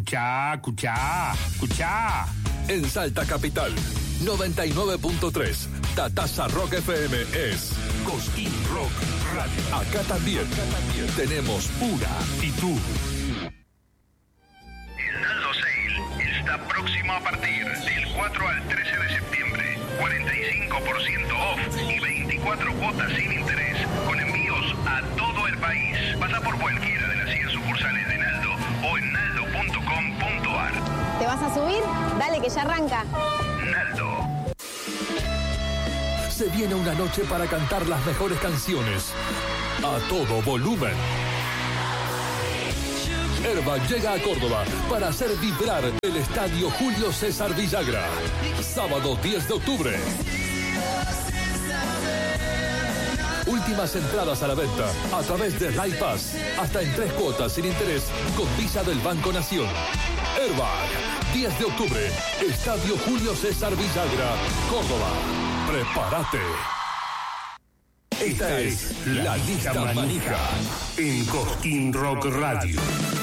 Escuchá. En Salta Capital, 99.3, Tatasa Rock FM es Cosquín Rock Radio. Acá también tenemos una. ¿Y tú? El Naldo Sale está próximo a partir del 4 al 13 de septiembre. 45% off y 24 cuotas sin interés, con envíos a todo el país. Pasa por cualquiera de las 100 sucursales de Naldo o en naldo.com.ar. ¿Te vas a subir? Dale, que ya arranca. Naldo. Se viene una noche para cantar las mejores canciones a todo volumen. Airbag llega a Córdoba para hacer vibrar el estadio Julio César Villagra. Sábado 10 de octubre. Últimas entradas a la venta a través de Live Pass, hasta en 3 cuotas sin interés con Visa del Banco Nación. Airbag, 10 de octubre, Estadio Julio César Villagra, Córdoba. ¡Prepárate! Esta es la lista manija en Cosquín Rock Radio.